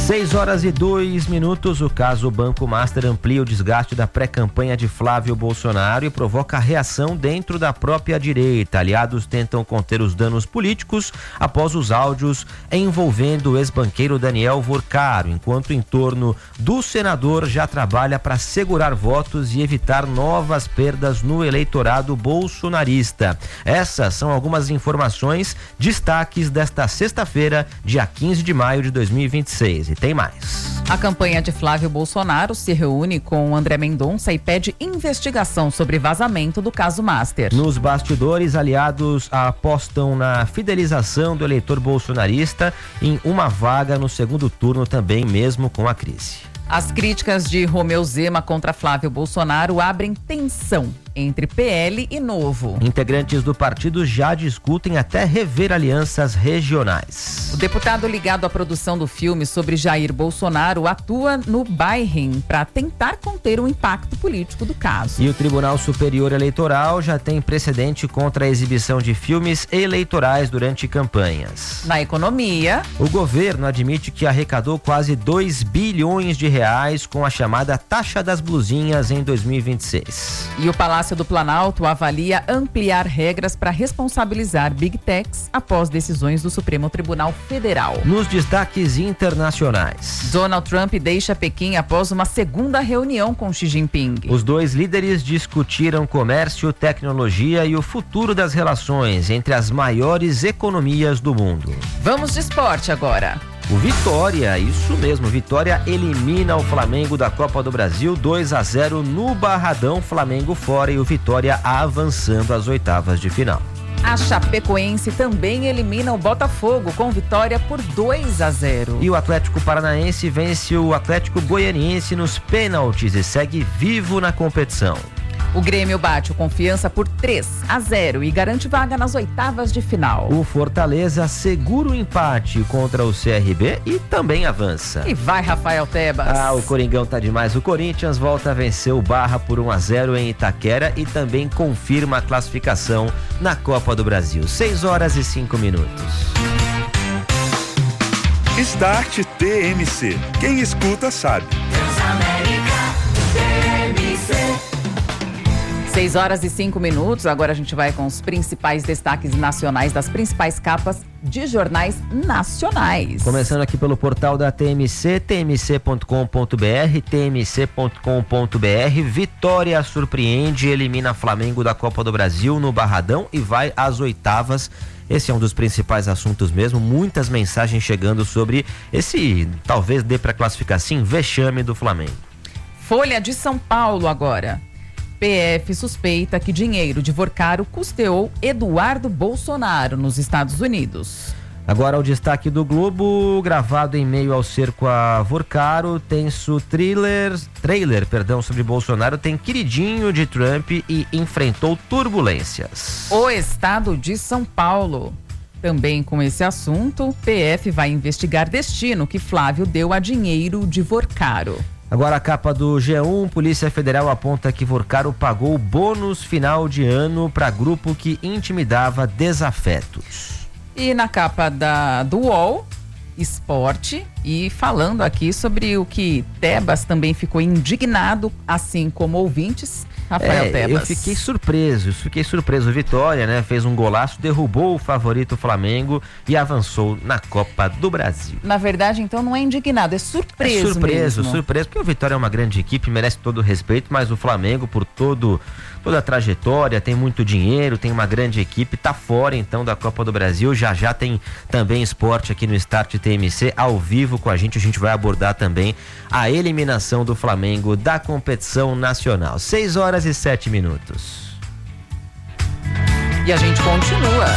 6h02. O caso Banco Master amplia o desgaste da pré-campanha de Flávio Bolsonaro e provoca reação dentro da própria direita. Aliados tentam conter os danos políticos após os áudios envolvendo o ex-banqueiro Daniel Vorcaro, enquanto o entorno do senador já trabalha para segurar votos e evitar novas perdas no eleitorado bolsonarista. Essas são algumas informações, destaques desta sexta-feira, dia 15 de maio de 2026. E tem mais. A campanha de Flávio Bolsonaro se reúne com André Mendonça e pede investigação sobre vazamento do caso Master. Nos bastidores, aliados apostam na fidelização do eleitor bolsonarista em uma vaga no segundo turno também, mesmo com a crise. As críticas de Romeu Zema contra Flávio Bolsonaro abrem tensão entre PL e Novo. Integrantes do partido já discutem até rever alianças regionais. O deputado ligado à produção do filme sobre Jair Bolsonaro atua no Bahrein para tentar conter o impacto político do caso. E o Tribunal Superior Eleitoral já tem precedente contra a exibição de filmes eleitorais durante campanhas. Na economia, o governo admite que arrecadou quase 2 bilhões de reais com a chamada taxa das blusinhas em 2026. E o Palácio do Planalto avalia ampliar regras para responsabilizar Big Techs após decisões do Supremo Tribunal Federal. Nos destaques internacionais, Donald Trump deixa Pequim após uma segunda reunião com Xi Jinping. Os dois líderes discutiram comércio, tecnologia e o futuro das relações entre as maiores economias do mundo. Vamos de esporte agora. O Vitória, isso mesmo, Vitória elimina o Flamengo da Copa do Brasil 2-0 no Barradão, Flamengo fora e o Vitória avançando às oitavas de final. A Chapecoense também elimina o Botafogo com vitória por 2-0. E o Atlético Paranaense vence o Atlético Goianiense nos pênaltis e segue vivo na competição. O Grêmio bate o Confiança por 3-0 e garante vaga nas oitavas de final. O Fortaleza segura o empate contra o CRB e também avança. E vai, Rafael Tebas. O Coringão tá demais. O Corinthians volta a vencer o Barra por 1-0 em Itaquera e também confirma a classificação na Copa do Brasil. 6h05. Start TMC. Quem escuta sabe. 6h05. Agora a gente vai com os principais destaques nacionais das principais capas de jornais nacionais. Começando aqui pelo portal da TMC, tmc.com.br, tmc.com.br. Vitória surpreende, elimina Flamengo da Copa do Brasil no Barradão e vai às oitavas. Esse é um dos principais assuntos mesmo, muitas mensagens chegando sobre esse, talvez dê para classificar assim, vexame do Flamengo. Folha de São Paulo agora. PF suspeita que dinheiro de Vorcaro custeou Eduardo Bolsonaro nos Estados Unidos. Agora o destaque do Globo, gravado em meio ao cerco a Vorcaro, tenso trailer sobre Bolsonaro, tem queridinho de Trump e enfrentou turbulências. O Estado de São Paulo. Também com esse assunto, PF vai investigar destino que Flávio deu a dinheiro de Vorcaro. Agora a capa do G1, Polícia Federal aponta que Vorcaro pagou bônus final de ano para grupo que intimidava desafetos. E na capa do UOL, esporte, e falando aqui sobre o que Tebas também ficou indignado, assim como ouvintes. Rafael Tebas. Eu fiquei surpreso. O Vitória, né, fez um golaço, derrubou o favorito Flamengo e avançou na Copa do Brasil. Na verdade, então, não é indignado, é surpreso mesmo. Surpreso, porque o Vitória é uma grande equipe, merece todo o respeito, mas o Flamengo, por toda a trajetória, tem muito dinheiro, tem uma grande equipe, tá fora então da Copa do Brasil. Já tem também esporte aqui no Start TMC, ao vivo com a gente vai abordar também a eliminação do Flamengo da competição nacional. 6h07. E a gente continua.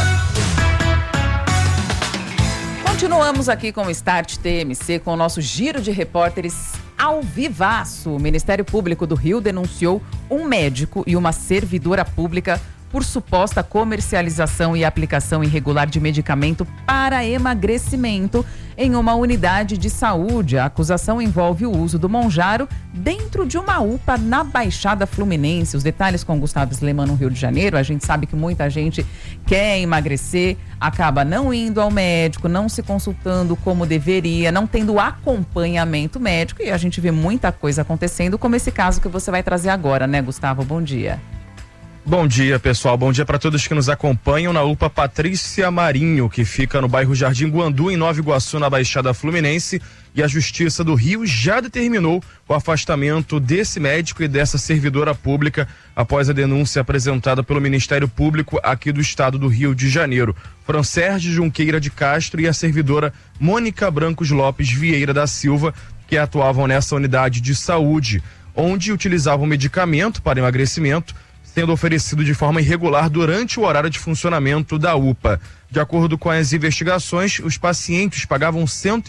Continuamos aqui com o Start TMC, com o nosso giro de repórteres ao vivaço. O Ministério Público do Rio denunciou um médico e uma servidora pública por suposta comercialização e aplicação irregular de medicamento para emagrecimento em uma unidade de saúde. A acusação envolve o uso do Monjaro dentro de uma UPA na Baixada Fluminense. Os detalhes com Gustavo Sleman no Rio de Janeiro. A gente sabe que muita gente quer emagrecer, acaba não indo ao médico, não se consultando como deveria, não tendo acompanhamento médico, e a gente vê muita coisa acontecendo, como esse caso que você vai trazer agora, né, Gustavo? Bom dia. Bom dia, pessoal. Bom dia para todos que nos acompanham na UPA Patrícia Marinho, que fica no bairro Jardim Guandu, em Nova Iguaçu, na Baixada Fluminense. E a Justiça do Rio já determinou o afastamento desse médico e dessa servidora pública após a denúncia apresentada pelo Ministério Público aqui do estado do Rio de Janeiro. Francérgio Junqueira de Castro e a servidora Mônica Brancos Lopes Vieira da Silva, que atuavam nessa unidade de saúde, onde utilizavam medicamento para emagrecimento, sendo oferecido de forma irregular durante o horário de funcionamento da UPA. De acordo com as investigações, os pacientes pagavam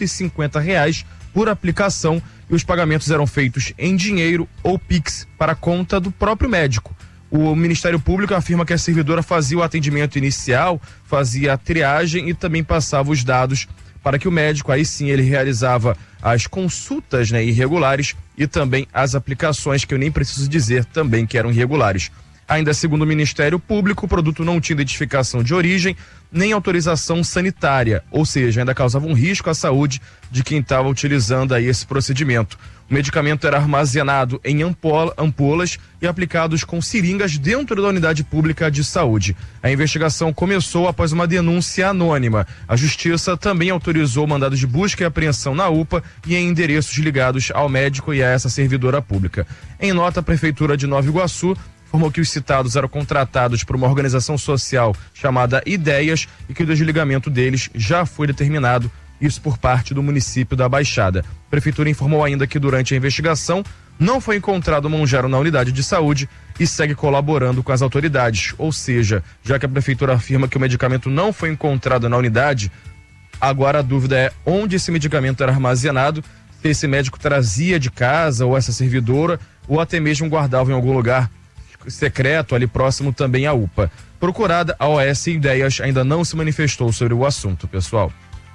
R$150 por aplicação e os pagamentos eram feitos em dinheiro ou Pix para a conta do próprio médico. O Ministério Público afirma que a servidora fazia o atendimento inicial, fazia a triagem e também passava os dados para que o médico, aí sim, ele realizava as consultas, né, irregulares e também as aplicações, que eu nem preciso dizer também que eram irregulares. Ainda segundo o Ministério Público, o produto não tinha identificação de origem nem autorização sanitária, ou seja, ainda causava um risco à saúde de quem estava utilizando aí esse procedimento. O medicamento era armazenado em ampolas e aplicados com seringas dentro da unidade pública de saúde. A investigação começou após uma denúncia anônima. A Justiça também autorizou mandados de busca e apreensão na UPA e em endereços ligados ao médico e a essa servidora pública. Em nota, a Prefeitura de Nova Iguaçu informou que os citados eram contratados por uma organização social chamada Ideias e que o desligamento deles já foi determinado, isso por parte do município da Baixada. A Prefeitura informou ainda que durante a investigação não foi encontrado Monjaro na unidade de saúde e segue colaborando com as autoridades. Ou seja, já que a Prefeitura afirma que o medicamento não foi encontrado na unidade, agora a dúvida é onde esse medicamento era armazenado, se esse médico trazia de casa ou essa servidora, ou até mesmo guardava em algum lugar secreto ali próximo também à UPA. Procurada, a OS Ideias ainda não se manifestou sobre o assunto, pessoal.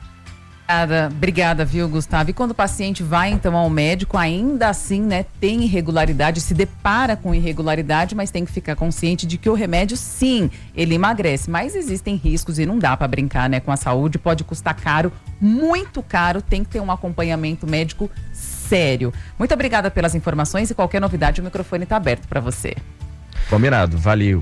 Obrigada, viu, Gustavo? E quando o paciente vai então ao médico, ainda assim, né, tem irregularidade, se depara com irregularidade, mas tem que ficar consciente de que o remédio, sim, ele emagrece, mas existem riscos e não dá para brincar, né, com a saúde, pode custar caro, muito caro, tem que ter um acompanhamento médico sério. Muito obrigada pelas informações e qualquer novidade, o microfone está aberto para você. Combinado, valeu.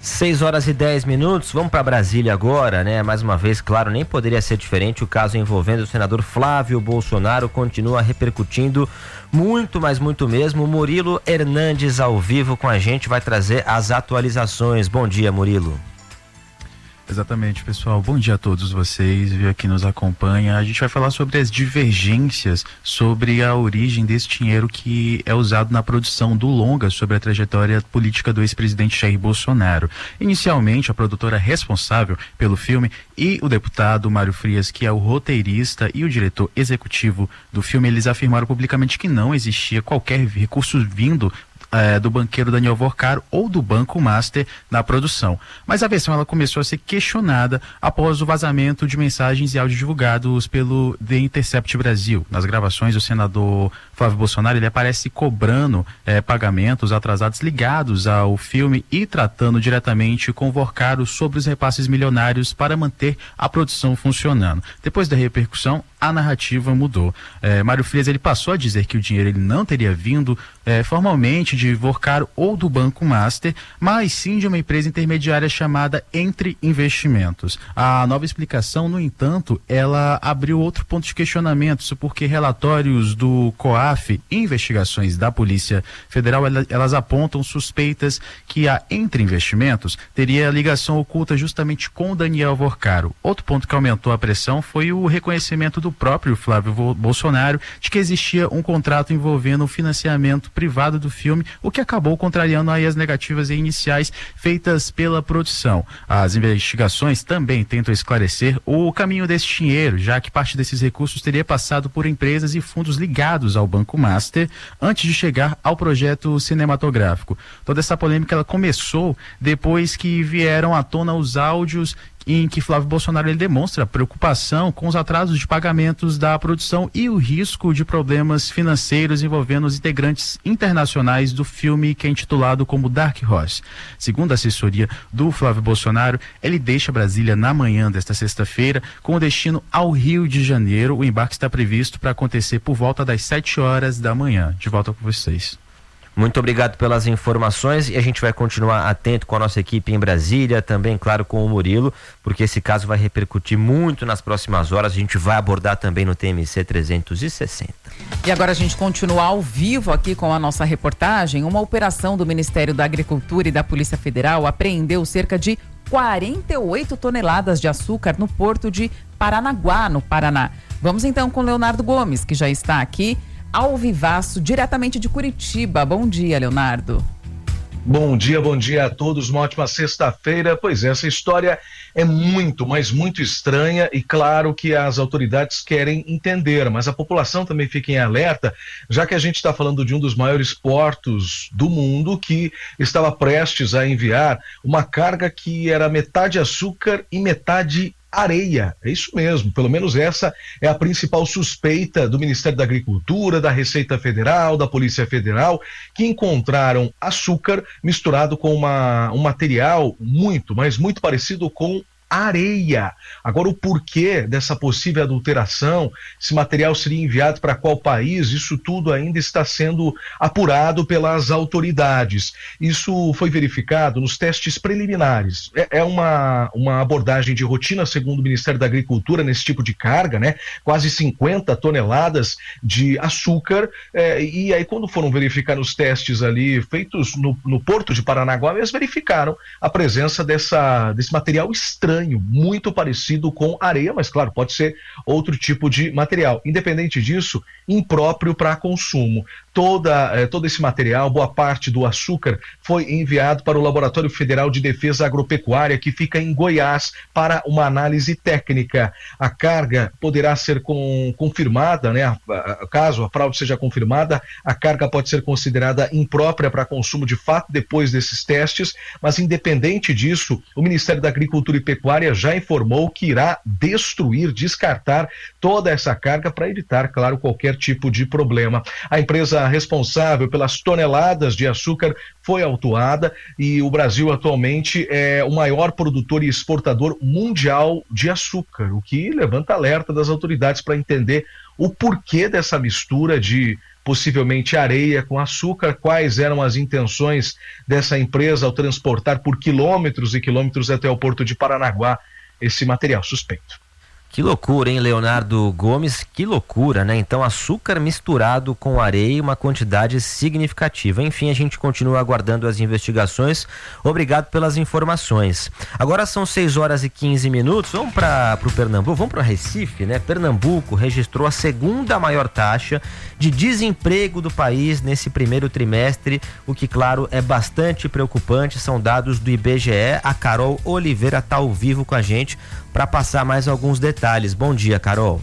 6h10, vamos para Brasília agora, né? Mais uma vez, claro, nem poderia ser diferente. O caso envolvendo o senador Flávio Bolsonaro continua repercutindo muito, mas muito mesmo. O Murilo Hernandes ao vivo com a gente vai trazer as atualizações. Bom dia, Murilo. Exatamente, pessoal. Bom dia a todos vocês que nos acompanham. A gente vai falar sobre as divergências sobre a origem desse dinheiro que é usado na produção do longa sobre a trajetória política do ex-presidente Jair Bolsonaro. Inicialmente, a produtora responsável pelo filme e o deputado Mário Frias, que é o roteirista e o diretor executivo do filme, eles afirmaram publicamente que não existia qualquer recurso vindo do banqueiro Daniel Vorcaro ou do Banco Master na produção. Mas a versão ela começou a ser questionada após o vazamento de mensagens e áudios divulgados pelo The Intercept Brasil. Nas gravações, o senador Flávio Bolsonaro ele aparece cobrando pagamentos atrasados ligados ao filme e tratando diretamente com Vorcaro sobre os repasses milionários para manter a produção funcionando. Depois da repercussão, a narrativa mudou. Mário Frias ele passou a dizer que o dinheiro ele não teria vindo formalmente de Vorcaro ou do Banco Master, mas sim de uma empresa intermediária chamada Entre Investimentos. A nova explicação, no entanto, ela abriu outro ponto de questionamento, isso porque relatórios do COAF e investigações da Polícia Federal, elas apontam suspeitas que a Entre Investimentos teria ligação oculta justamente com o Daniel Vorcaro. Outro ponto que aumentou a pressão foi o reconhecimento do próprio Flávio Bolsonaro de que existia um contrato envolvendo o financiamento privado do filme o que acabou contrariando aí as negativas iniciais feitas pela produção. As investigações também tentam esclarecer o caminho desse dinheiro, já que parte desses recursos teria passado por empresas e fundos ligados ao Banco Master antes de chegar ao projeto cinematográfico. Toda essa polêmica ela começou depois que vieram à tona os áudios em que Flávio Bolsonaro ele demonstra preocupação com os atrasos de pagamentos da produção e o risco de problemas financeiros envolvendo os integrantes internacionais do filme que é intitulado como Dark Horse. Segundo a assessoria do Flávio Bolsonaro, ele deixa Brasília na manhã desta sexta-feira com destino ao Rio de Janeiro. O embarque está previsto para acontecer por volta das 7 horas da manhã. De volta com vocês. Muito obrigado pelas informações e a gente vai continuar atento com a nossa equipe em Brasília, também, claro, com o Murilo, porque esse caso vai repercutir muito nas próximas horas. A gente vai abordar também no TMC 360. E agora a gente continua ao vivo aqui com a nossa reportagem. Uma operação do Ministério da Agricultura e da Polícia Federal apreendeu cerca de 48 toneladas de açúcar no porto de Paranaguá, no Paraná. Vamos então com Leonardo Gomes, que já está aqui ao vivaço, diretamente de Curitiba. Bom dia, Leonardo. Bom dia a todos, uma ótima sexta-feira. Pois é, essa história é muito, mas muito estranha e claro que as autoridades querem entender, mas a população também fica em alerta, já que a gente está falando de um dos maiores portos do mundo que estava prestes a enviar uma carga que era metade açúcar e metade areia. É isso mesmo, pelo menos essa é a principal suspeita do Ministério da Agricultura, da Receita Federal, da Polícia Federal, que encontraram açúcar misturado com um material muito, mas muito parecido com areia. Agora, o porquê dessa possível adulteração, esse material seria enviado para qual país, isso tudo ainda está sendo apurado pelas autoridades. Isso foi verificado nos testes preliminares. É uma abordagem de rotina, segundo o Ministério da Agricultura, nesse tipo de carga, né? Quase 50 toneladas de açúcar, e aí quando foram verificar os testes ali feitos no porto de Paranaguá, eles verificaram a presença desse material estranho, muito parecido com areia, mas claro, pode ser outro tipo de material. Independente disso, impróprio para consumo. Todo esse material, boa parte do açúcar, foi enviado para o Laboratório Federal de Defesa Agropecuária, que fica em Goiás, para uma análise técnica. A carga poderá ser confirmada, né? Caso a fraude seja confirmada, a carga pode ser considerada imprópria para consumo de fato depois desses testes, mas independente disso, o Ministério da Agricultura e Pecuária já informou que irá descartar toda essa carga para evitar, claro, qualquer tipo de problema. A empresa responsável pelas toneladas de açúcar foi autuada e o Brasil atualmente é o maior produtor e exportador mundial de açúcar, o que levanta alerta das autoridades para entender o porquê dessa mistura de possivelmente areia com açúcar, quais eram as intenções dessa empresa ao transportar por quilômetros e quilômetros até o porto de Paranaguá esse material suspeito. Que loucura, hein, Leonardo Gomes? Que loucura, né? Então, açúcar misturado com areia, uma quantidade significativa. Enfim, a gente continua aguardando as investigações. Obrigado pelas informações. Agora são 6 horas e 15 minutos. Vamos para o Pernambuco, vamos para o Recife, né? Pernambuco registrou a segunda maior taxa de desemprego do país nesse primeiro trimestre, o que, claro, é bastante preocupante. São dados do IBGE. A Carol Oliveira está ao vivo com a gente para passar mais alguns detalhes. Bom dia, Carol.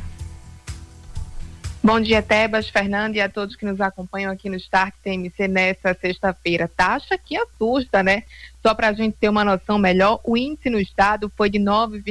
Bom dia, Tebas, Fernando e a todos que nos acompanham aqui no Start TMC nessa sexta-feira. Taxa que assusta, né? Só para a gente ter uma noção melhor, o índice no estado foi de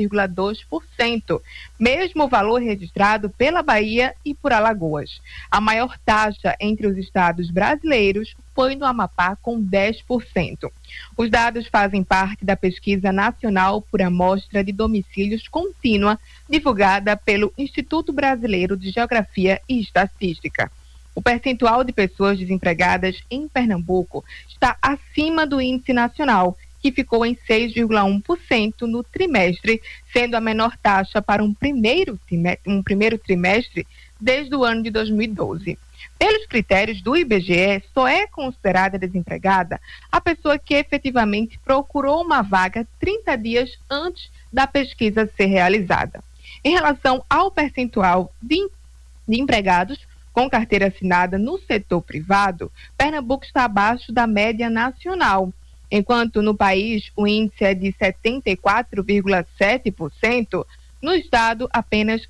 9,2%, mesmo valor registrado pela Bahia e por Alagoas. A maior taxa entre os estados brasileiros foi no Amapá, com 10%. Os dados fazem parte da Pesquisa Nacional por Amostra de Domicílios Contínua, divulgada pelo Instituto Brasileiro de Geografia e Estatística. O percentual de pessoas desempregadas em Pernambuco está acima do índice nacional, que ficou em 6,1% no trimestre, sendo a menor taxa para um primeiro trimestre desde o ano de 2012. Pelos critérios do IBGE, só é considerada desempregada a pessoa que efetivamente procurou uma vaga 30 dias antes da pesquisa ser realizada. Em relação ao percentual de empregados, com carteira assinada no setor privado, Pernambuco está abaixo da média nacional. Enquanto no país o índice é de 74,7%, no estado apenas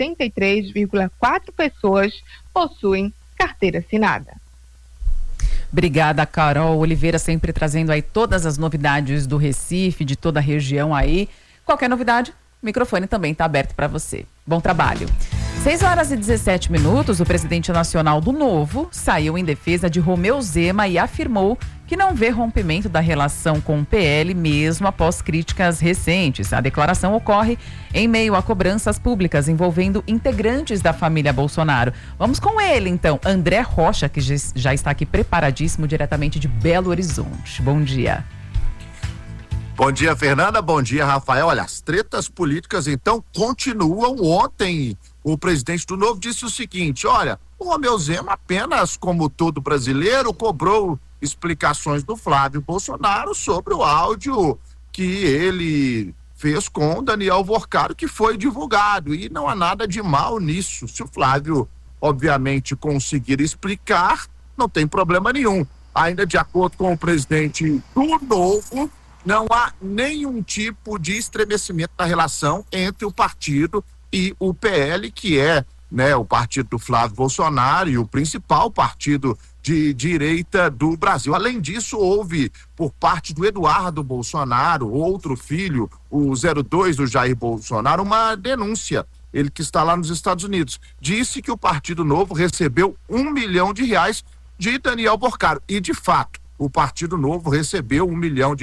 63,4% pessoas possuem carteira assinada. Obrigada, Carol Oliveira, sempre trazendo aí todas as novidades do Recife, de toda a região aí. Qualquer novidade, o microfone também está aberto para você. Bom trabalho. 6h17, o presidente nacional do Novo saiu em defesa de Romeu Zema e afirmou que não vê rompimento da relação com o PL mesmo após críticas recentes. A declaração ocorre em meio a cobranças públicas envolvendo integrantes da família Bolsonaro. Vamos com ele, então, André Rocha, que já está aqui preparadíssimo diretamente de Belo Horizonte. Bom dia. Bom dia, Fernanda. Bom dia, Rafael. Olha, as tretas políticas, então, continuam. Ontem, o presidente do Novo disse o seguinte: olha, o Romeu Zema, apenas como todo brasileiro, cobrou explicações do Flávio Bolsonaro sobre o áudio que ele fez com o Daniel Vorcaro, que foi divulgado, e não há nada de mal nisso. Se o Flávio, obviamente, conseguir explicar, não tem problema nenhum. Ainda de acordo com o presidente do Novo, não há nenhum tipo de estremecimento na relação entre o partido e o PL, que é, né, o partido do Flávio Bolsonaro e o principal partido de direita do Brasil. Além disso, houve, por parte do Eduardo Bolsonaro, outro filho, o 02 do Jair Bolsonaro, uma denúncia. Ele que está lá nos Estados Unidos. Disse que o Partido Novo recebeu R$1 milhão de Daniel Vorcaro. E, de fato, o Partido Novo recebeu R$1 milhão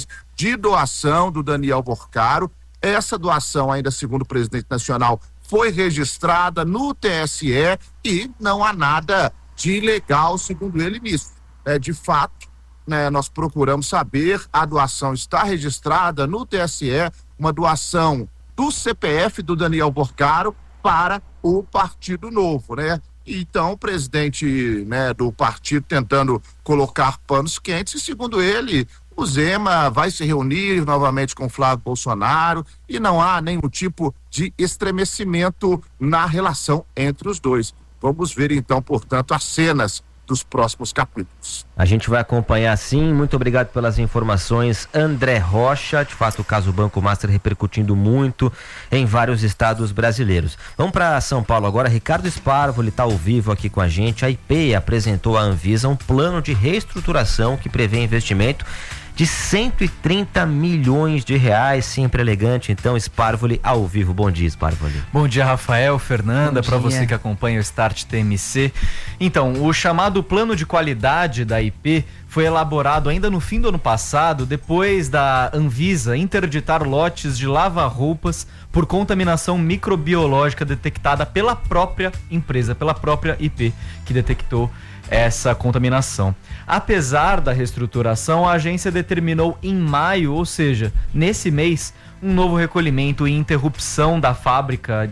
de doação do Daniel Vorcaro. Essa doação, ainda segundo o presidente nacional, foi registrada no TSE e não há nada de ilegal, segundo ele, nisso. De fato, né, nós procuramos saber, a doação está registrada no TSE, uma doação do CPF do Daniel Vorcaro para o Partido Novo, né? Então, o presidente, né, do partido tentando colocar panos quentes e, segundo ele, o Zema vai se reunir novamente com o Flávio Bolsonaro e não há nenhum tipo de estremecimento na relação entre os dois. Vamos ver, então, portanto, as cenas dos próximos capítulos. A gente vai acompanhar, sim. Muito obrigado pelas informações, André Rocha. De fato, o caso Banco Master repercutindo muito em vários estados brasileiros. Vamos para São Paulo agora. Ricardo Sparvoli está ao vivo aqui com a gente. A IP apresentou à Anvisa um plano de reestruturação que prevê investimento de 130 milhões de reais, sempre elegante. Então, Sparvoli ao vivo. Bom dia, Sparvoli. Bom dia, Rafael, Fernanda, para você que acompanha o Start TMC. Então, o chamado plano de qualidade da IP foi elaborado ainda no fim do ano passado, depois da Anvisa interditar lotes de lava-roupas por contaminação microbiológica detectada pela própria empresa, pela própria IP, que detectou essa contaminação. Apesar da reestruturação, a agência determinou em maio, ou seja, nesse mês, um novo recolhimento e interrupção da fábrica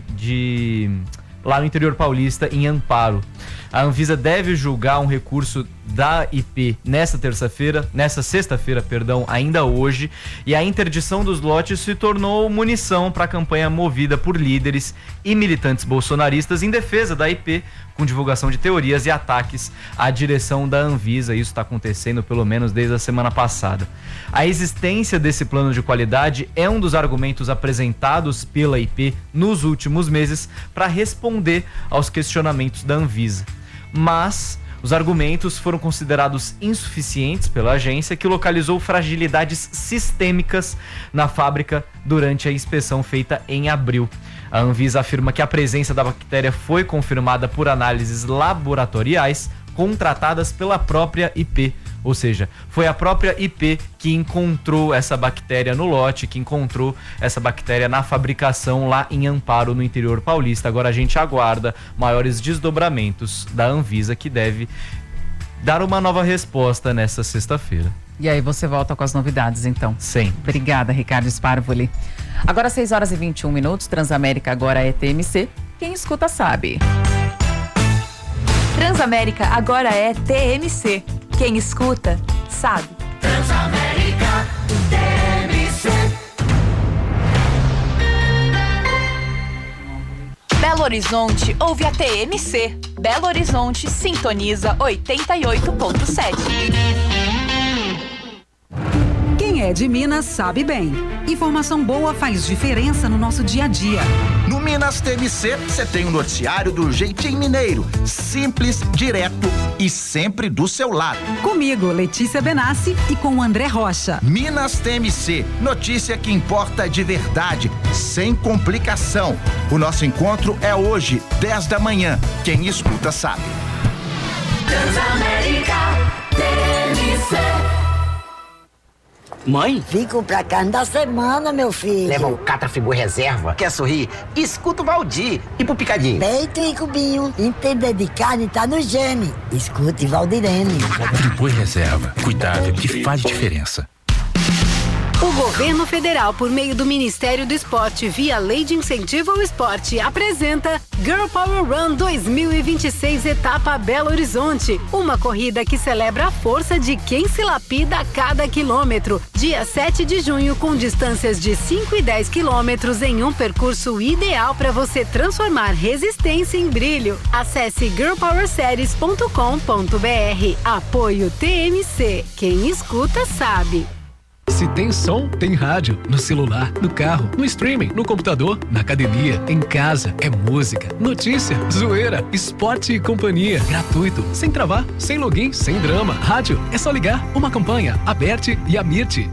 lá no interior paulista, em Amparo. A Anvisa deve julgar um recurso da IP nessa sexta-feira, ainda hoje, e a interdição dos lotes se tornou munição para a campanha movida por líderes e militantes bolsonaristas em defesa da IP, com divulgação de teorias e ataques à direção da Anvisa. Isso está acontecendo pelo menos desde a semana passada. A existência desse plano de qualidade é um dos argumentos apresentados pela IP nos últimos meses para responder aos questionamentos da Anvisa. Mas os argumentos foram considerados insuficientes pela agência, que localizou fragilidades sistêmicas na fábrica durante a inspeção feita em abril. A Anvisa afirma que a presença da bactéria foi confirmada por análises laboratoriais contratadas pela própria IP. Ou seja, foi a própria IP que encontrou essa bactéria no lote, que encontrou essa bactéria na fabricação lá em Amparo, no interior paulista. Agora a gente aguarda maiores desdobramentos da Anvisa, que deve dar uma nova resposta nessa sexta-feira. E aí você volta com as novidades, então. Sim. Obrigada, Ricardo Sparvoli. Agora 6h21, Transamérica agora é TMC. Quem escuta sabe. Transamérica agora é TMC. Quem escuta, sabe. Transamérica, TMC. Belo Horizonte ouve a TMC. Belo Horizonte sintoniza 88.7. Quem é de Minas sabe bem. Informação boa faz diferença no nosso dia a dia. No Minas TMC, você tem um noticiário do jeitinho mineiro. Simples, direto e sempre do seu lado. Comigo, Letícia Benassi, e com o André Rocha. Minas TMC, notícia que importa de verdade, sem complicação. O nosso encontro é hoje, 10 da manhã. Quem escuta sabe. Transamérica TMC. Mãe? Vim comprar carne da semana, meu filho. Leva o Catrafibu Reserva. Quer sorrir? Escuta o Valdir. E pro Picadinho? Peito e cubinho. Entender de carne tá no gene. Escute Valdirene. Fribu Reserva. Cuidado que faz diferença. O governo federal, por meio do Ministério do Esporte, via Lei de Incentivo ao Esporte, apresenta Girl Power Run 2026 Etapa Belo Horizonte. Uma corrida que celebra a força de quem se lapida a cada quilômetro. Dia 7 de junho, com distâncias de 5 e 10 quilômetros em um percurso ideal para você transformar resistência em brilho. Acesse girlpowerseries.com.br. Apoio TMC. Quem escuta sabe. Se tem som, tem rádio. No celular, no carro, no streaming, no computador, na academia, em casa. É música, notícia, zoeira, esporte e companhia. Gratuito, sem travar, sem login, sem drama. Rádio, é só ligar. Uma campanha, Aberte e Amirte.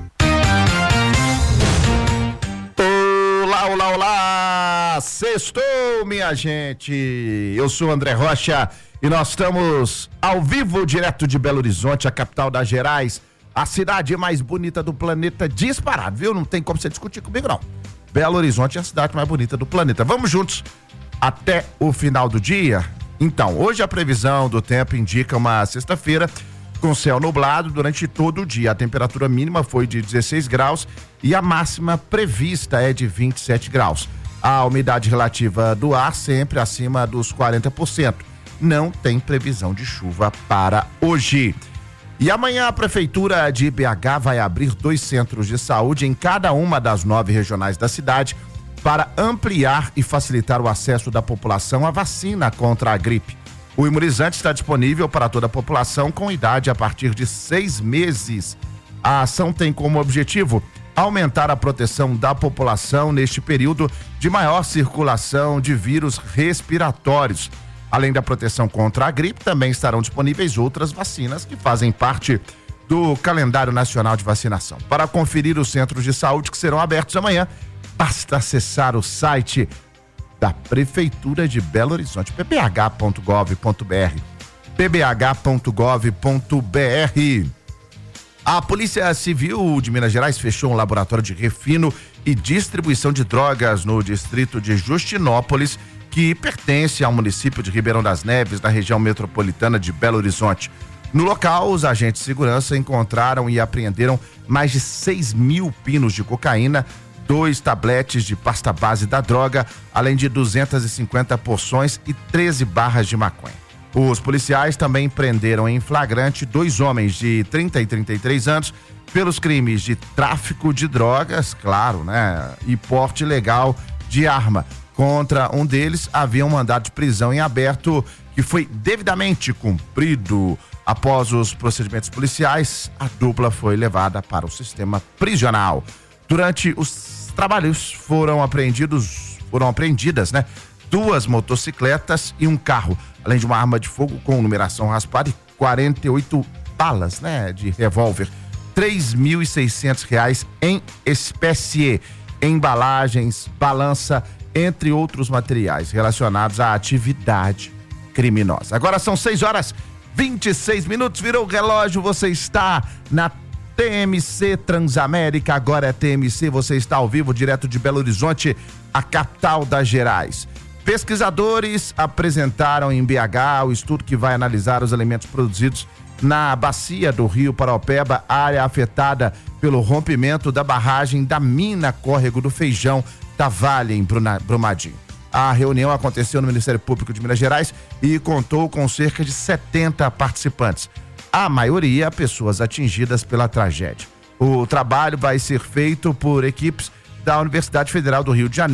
Olá, olá, olá! Sextou, minha gente! Eu sou o André Rocha e nós estamos ao vivo, direto de Belo Horizonte, a capital das Gerais. A cidade mais bonita do planeta, disparado, viu? Não tem como você discutir comigo, não. Belo Horizonte é a cidade mais bonita do planeta. Vamos juntos até o final do dia? Então, hoje a previsão do tempo indica uma sexta-feira com céu nublado durante todo o dia. A temperatura mínima foi de 16 graus e a máxima prevista é de 27 graus. A umidade relativa do ar sempre acima dos 40%. Não tem previsão de chuva para hoje. E amanhã a Prefeitura de BH vai abrir 2 centros de saúde em cada uma das 9 regionais da cidade para ampliar e facilitar o acesso da população à vacina contra a gripe. O imunizante está disponível para toda a população com idade a partir de 6 meses. A ação tem como objetivo aumentar a proteção da população neste período de maior circulação de vírus respiratórios. Além da proteção contra a gripe, também estarão disponíveis outras vacinas que fazem parte do calendário nacional de vacinação. Para conferir os centros de saúde que serão abertos amanhã, basta acessar o site da Prefeitura de Belo Horizonte, pbh.gov.br. pbh.gov.br. A Polícia Civil de Minas Gerais fechou um laboratório de refino e distribuição de drogas no distrito de Justinópolis, que pertence ao município de Ribeirão das Neves, na região metropolitana de Belo Horizonte. No local, os agentes de segurança encontraram e apreenderam mais de 6 mil pinos de cocaína, 2 tabletes de pasta base da droga, além de 250 porções e 13 barras de maconha. Os policiais também prenderam em flagrante 2 homens de 30 e 33 anos pelos crimes de tráfico de drogas, claro, né? E porte ilegal de arma. Contra um deles, havia um mandado de prisão em aberto que foi devidamente cumprido. Após os procedimentos policiais, a dupla foi levada para o sistema prisional. Durante os trabalhos foram apreendidas, né? 2 motocicletas e um carro, além de uma arma de fogo com numeração raspada e 48 balas, né? De revólver. R$3.600 em espécie, embalagens, balança, entre outros materiais relacionados à atividade criminosa. Agora são 6h26, virou o relógio, você está na TMC Transamérica, agora é TMC, você está ao vivo, direto de Belo Horizonte, a capital das Gerais. Pesquisadores apresentaram em BH o estudo que vai analisar os alimentos produzidos na bacia do Rio Paraopeba, área afetada pelo rompimento da barragem da mina Córrego do Feijão, da Vale, em Brumadinho. A reunião aconteceu no Ministério Público de Minas Gerais e contou com cerca de 70 participantes, a maioria pessoas atingidas pela tragédia. O trabalho vai ser feito por equipes da Universidade Federal do Rio de Janeiro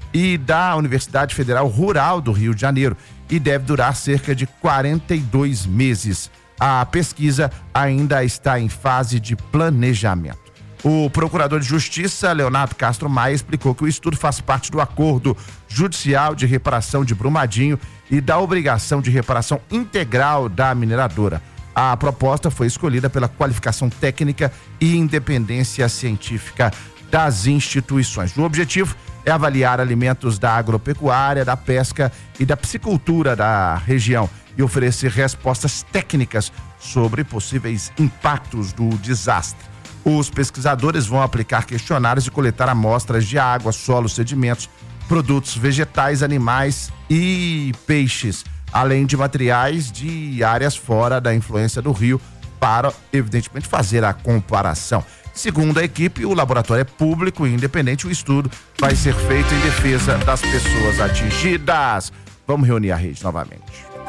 e da Universidade Federal Rural do Rio de Janeiro e deve durar cerca de 42 meses. A pesquisa ainda está em fase de planejamento. O procurador de Justiça, Leonardo Castro Maia, explicou que o estudo faz parte do acordo judicial de reparação de Brumadinho e da obrigação de reparação integral da mineradora. A proposta foi escolhida pela qualificação técnica e independência científica das instituições. O objetivo é avaliar alimentos da agropecuária, da pesca e da piscicultura da região e oferecer respostas técnicas sobre possíveis impactos do desastre. Os pesquisadores vão aplicar questionários e coletar amostras de água, solo, sedimentos, produtos vegetais, animais e peixes, além de materiais de áreas fora da influência do rio, para, evidentemente, fazer a comparação. Segundo a equipe, o laboratório é público e independente. O estudo vai ser feito em defesa das pessoas atingidas. Vamos reunir a rede novamente.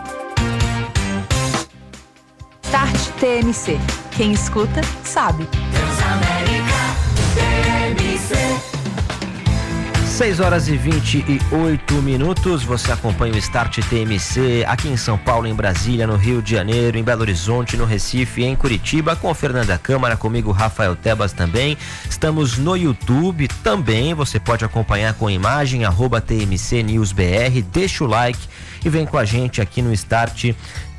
Start TMC. Quem escuta, sabe. Transamérica TMC. 6h28. Você acompanha o Start TMC aqui em São Paulo, em Brasília, no Rio de Janeiro, em Belo Horizonte, no Recife, em Curitiba, com Fernanda Câmara, comigo Rafael Tebas também. Estamos no YouTube também, você pode acompanhar com imagem, @TMC News BR, deixa o like e vem com a gente aqui no Start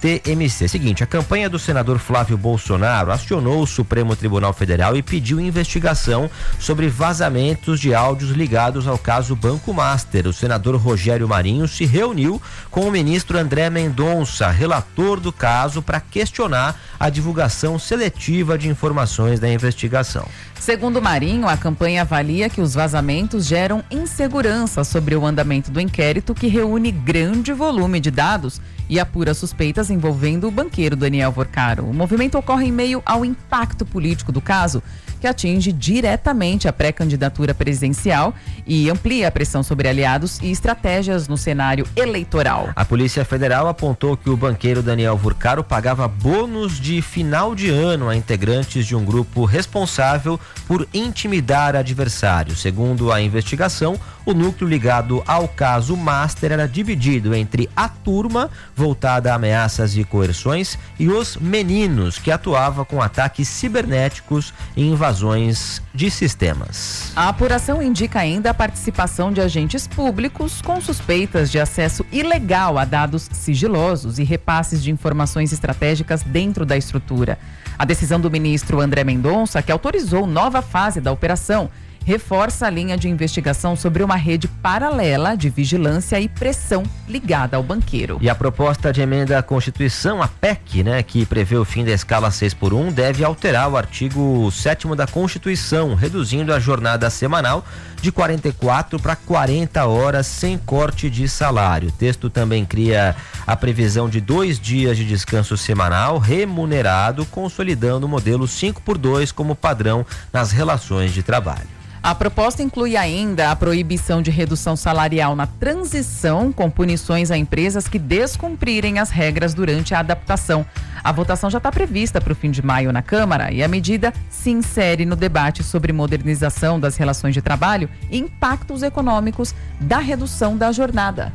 TMC. Seguinte, a campanha do senador Flávio Bolsonaro acionou o Supremo Tribunal Federal e pediu investigação sobre vazamentos de áudios ligados ao caso Banco Master. O senador Rogério Marinho se reuniu com o ministro André Mendonça, relator do caso, para questionar a divulgação seletiva de informações da investigação. Segundo Marinho, a campanha avalia que os vazamentos geram insegurança sobre o andamento do inquérito, que reúne grande volume de dados e apura suspeitas envolvendo o banqueiro Daniel Vorcaro. O movimento ocorre em meio ao impacto político do caso, que atinge diretamente a pré-candidatura presidencial e amplia a pressão sobre aliados e estratégias no cenário eleitoral. A Polícia Federal apontou que o banqueiro Daniel Vorcaro pagava bônus de final de ano a integrantes de um grupo responsável por intimidar adversários. Segundo a investigação, o núcleo ligado ao caso Master era dividido entre a turma voltada a ameaças e coerções e os meninos, que atuava com ataques cibernéticos e invasões de sistemas. A apuração indica ainda a participação de agentes públicos com suspeitas de acesso ilegal a dados sigilosos e repasses de informações estratégicas dentro da estrutura. A decisão do ministro André Mendonça, que autorizou nova fase da operação, reforça a linha de investigação sobre uma rede paralela de vigilância e pressão ligada ao banqueiro. E a proposta de emenda à Constituição, a PEC, que prevê o fim da escala 6x1, deve alterar o artigo 7º da Constituição, reduzindo a jornada semanal de 44 para 40 horas sem corte de salário. O texto também cria a previsão de 2 dias de descanso semanal remunerado, consolidando o modelo 5x2 como padrão nas relações de trabalho. A proposta inclui ainda a proibição de redução salarial na transição, com punições a empresas que descumprirem as regras durante a adaptação. A votação já está prevista para o fim de maio na Câmara e a medida se insere no debate sobre modernização das relações de trabalho e impactos econômicos da redução da jornada.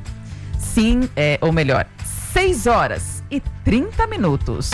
6h30.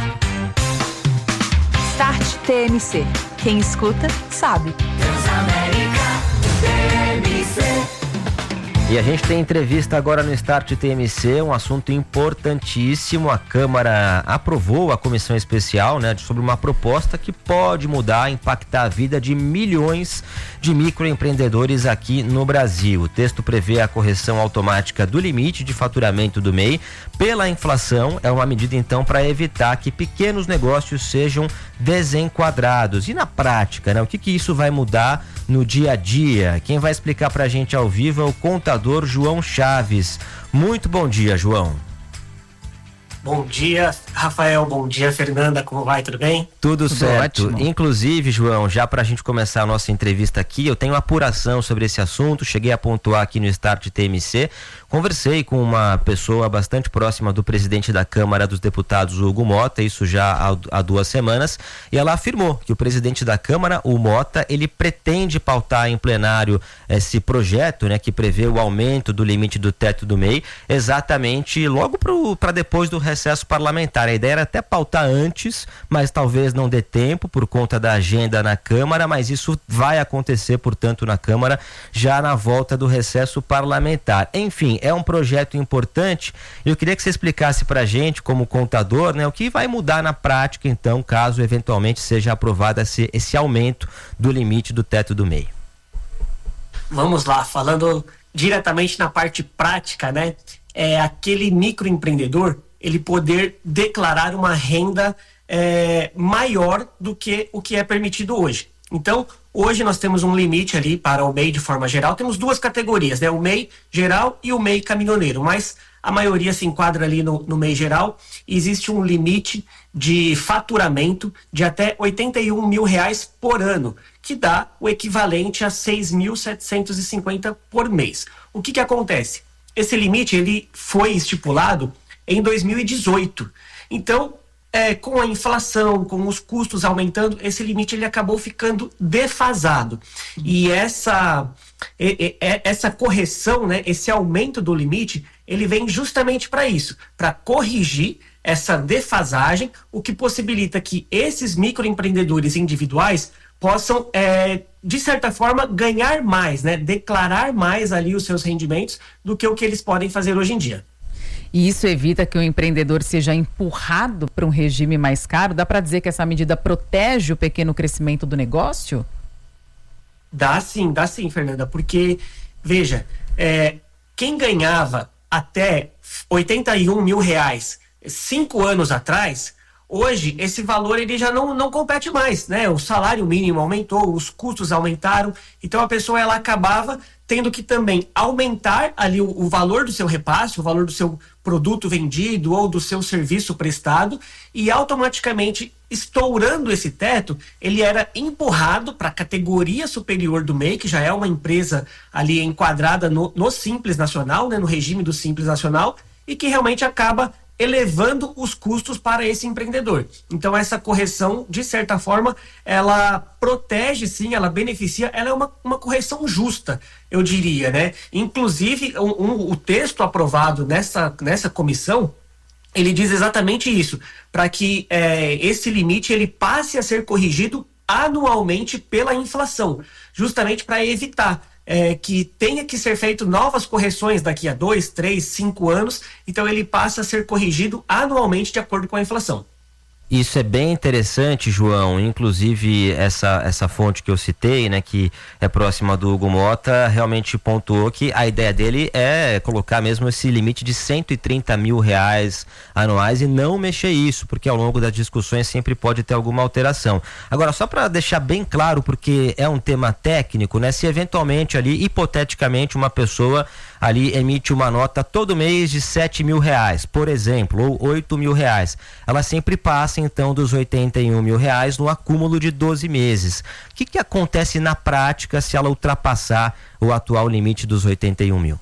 Start TMC. Quem escuta, sabe. Transamérica TMC. E a gente tem entrevista agora no Start TMC, um assunto importantíssimo. A Câmara aprovou a comissão especial, sobre uma proposta que pode mudar, impactar a vida de milhões de microempreendedores aqui no Brasil. O texto prevê a correção automática do limite de faturamento do MEI pela inflação. É uma medida, então, para evitar que pequenos negócios sejam desenquadrados. E na prática, o que isso vai mudar no dia a dia? Quem vai explicar pra gente ao vivo é o contador João Chaves. Muito bom dia, João. Bom dia, Rafael. Bom dia, Fernanda. Como vai? Tudo bem? Tudo certo. ótimo. Inclusive, João, já pra gente começar a nossa entrevista aqui, eu tenho uma apuração sobre esse assunto, cheguei a pontuar aqui no Start TMC, conversei com uma pessoa bastante próxima do presidente da Câmara dos Deputados, Hugo Mota, isso já há 2 semanas, e ela afirmou que o presidente da Câmara, o Mota, ele pretende pautar em plenário esse projeto, né, que prevê o aumento do limite do teto do MEI, exatamente logo para depois do recesso parlamentar. A ideia era até pautar antes, mas talvez não dê tempo por conta da agenda na Câmara, mas isso vai acontecer, portanto, na Câmara já na volta do recesso parlamentar. Enfim, é um projeto importante. Eu queria que você explicasse pra gente, como contador, né, o que vai mudar na prática, então, caso eventualmente seja aprovado esse aumento do limite do teto do MEI. Vamos lá, falando diretamente na parte prática, né? É aquele microempreendedor, ele poder declarar uma renda maior do que o que é permitido hoje. Então, hoje nós temos um limite ali para o MEI de forma geral, temos 2 categorias, né? O MEI geral e o MEI caminhoneiro, mas a maioria se enquadra ali no MEI geral. Existe um limite de faturamento de até R$81 mil por ano, que dá o equivalente a 6.750 por mês. O que acontece? Esse limite ele foi estipulado em 2018. Então, com a inflação, com os custos aumentando, esse limite ele acabou ficando defasado. E essa correção, né, esse aumento do limite, ele vem justamente para isso, para corrigir essa defasagem, o que possibilita que esses microempreendedores individuais possam, de certa forma, ganhar mais, né, declarar mais ali os seus rendimentos do que o que eles podem fazer hoje em dia. E isso evita que o empreendedor seja empurrado para um regime mais caro? Dá para dizer que essa medida protege o pequeno crescimento do negócio? Dá sim, Fernanda, porque, veja, quem ganhava até R$81 mil 5 anos atrás, hoje esse valor ele já não compete mais, né? O salário mínimo aumentou, os custos aumentaram, então a pessoa ela acabava tendo que também aumentar ali o valor do seu repasse, o valor do seu produto vendido ou do seu serviço prestado, e automaticamente, estourando esse teto, ele era empurrado para a categoria superior do MEI, que já é uma empresa ali enquadrada no Simples Nacional, né, no regime do Simples Nacional, e que realmente acaba elevando os custos para esse empreendedor. Então essa correção, de certa forma, ela protege sim, ela beneficia, ela é uma correção justa, eu diria, né? Inclusive, o texto aprovado nessa comissão, ele diz exatamente isso, para que esse limite ele passe a ser corrigido anualmente pela inflação, justamente para evitar que tenha que ser feito novas correções daqui a 2, 3, 5 anos, então ele passa a ser corrigido anualmente de acordo com a inflação. Isso é bem interessante, João. Inclusive essa fonte que eu citei, né, que é próxima do Hugo Mota, realmente pontuou que a ideia dele é colocar mesmo esse limite de R$130 mil anuais e não mexer isso, porque ao longo das discussões sempre pode ter alguma alteração. Agora, só para deixar bem claro, porque é um tema técnico, né, se eventualmente ali, hipoteticamente, uma pessoa ali emite uma nota todo mês de R$7 mil, por exemplo, ou R$8 mil, ela sempre passa então dos R$81 mil no acúmulo de 12 meses. O que acontece na prática se ela ultrapassar o atual limite dos R$81 mil?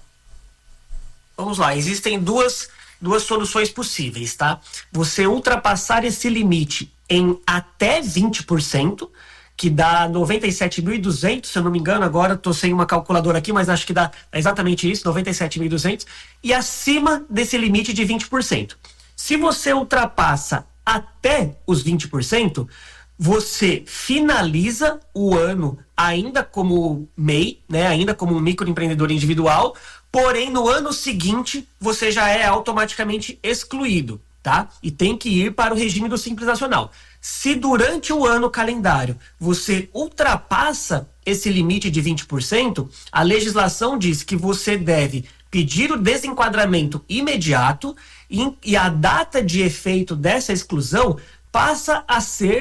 Vamos lá, existem duas soluções possíveis, tá? Você ultrapassar esse limite em até 20%, que dá 97.200, se eu não me engano, agora estou sem uma calculadora aqui, mas acho que dá exatamente isso, 97.200, e acima desse limite de 20%. Se você ultrapassa até os 20%, você finaliza o ano ainda como MEI, né, ainda como um microempreendedor individual, porém no ano seguinte você já é automaticamente excluído, tá? E tem que ir para o regime do Simples Nacional. Se durante o ano calendário você ultrapassa esse limite de 20%, a legislação diz que você deve pedir o desenquadramento imediato e a data de efeito dessa exclusão passa a ser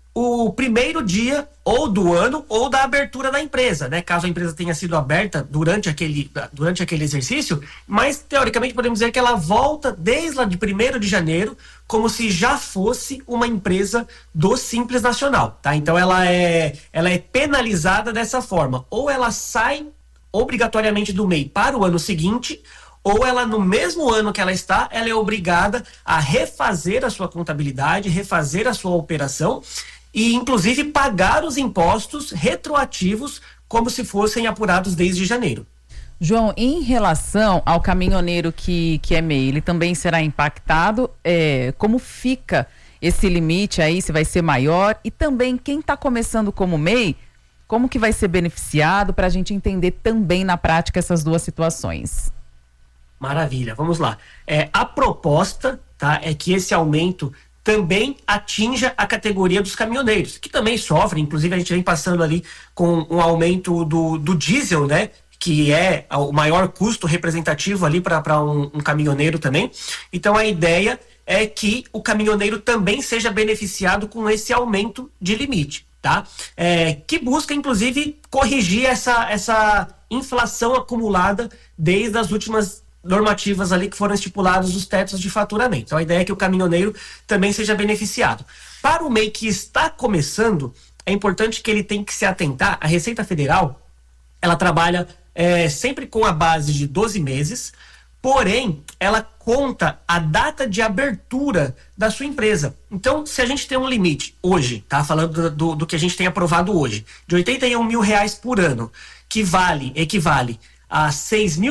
o primeiro dia ou do ano ou da abertura da empresa, né? Caso a empresa tenha sido aberta durante aquele exercício, mas teoricamente podemos dizer que ela volta desde lá de 1º de janeiro como se já fosse uma empresa do Simples Nacional, tá? Então ela é penalizada dessa forma, ou ela sai obrigatoriamente do MEI para o ano seguinte, ou ela, no mesmo ano que ela está, ela é obrigada a refazer a sua contabilidade, refazer a sua operação e, inclusive, pagar os impostos retroativos como se fossem apurados desde janeiro. João, em relação ao caminhoneiro que é MEI, ele também será impactado? Como fica esse limite aí, se vai ser maior? E também, quem está começando como MEI, como que vai ser beneficiado, para a gente entender também na prática essas duas situações? Maravilha, vamos lá. A proposta, tá, é que esse aumento também atinja a categoria dos caminhoneiros, que também sofrem. Inclusive a gente vem passando ali com um aumento do diesel, né, que é o maior custo representativo ali para um caminhoneiro também. Então a ideia é que o caminhoneiro também seja beneficiado com esse aumento de limite, tá? Que busca inclusive corrigir essa inflação acumulada desde as últimas normativas ali que foram estipulados os tetos de faturamento. Então a ideia é que o caminhoneiro também seja beneficiado. Para o MEI que está começando, é importante que ele tenha que se atentar. A Receita Federal, ela trabalha sempre com a base de 12 meses, porém ela conta a data de abertura da sua empresa. Então, se a gente tem um limite hoje, tá falando do que a gente tem aprovado hoje, de R$81 mil por ano, que equivale a R$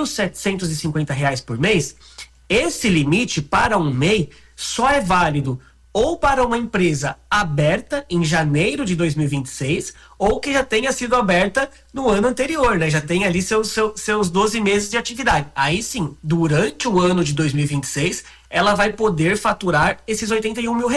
6.750 por mês, esse limite para um MEI só é válido ou para uma empresa aberta em janeiro de 2026 ou que já tenha sido aberta no ano anterior, né? Já tem ali seus 12 meses de atividade. Aí sim, durante o ano de 2026, ela vai poder faturar esses R$81 mil.